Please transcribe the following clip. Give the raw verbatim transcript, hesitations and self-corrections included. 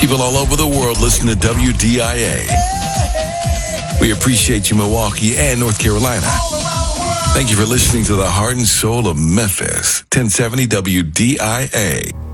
People all over the world listen to W D I A. We appreciate you, Milwaukee and North Carolina. Thank you for listening to the heart and soul of Memphis. ten seventy W D I A.